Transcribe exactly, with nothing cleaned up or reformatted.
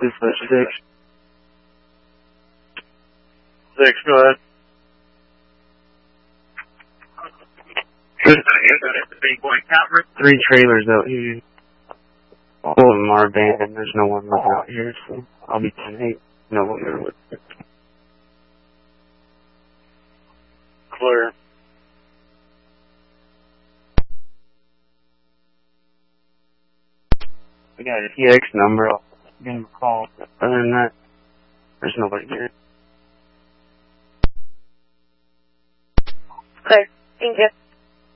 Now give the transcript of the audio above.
This is six. Six, go ahead. Three trailers out here. All of them are abandoned. There's no one left out here, so I'll be ten eight. No one there with it. Clear. We got a T X number. I'll give him a call. Other than that, there's nobody here. Clear. Thank you.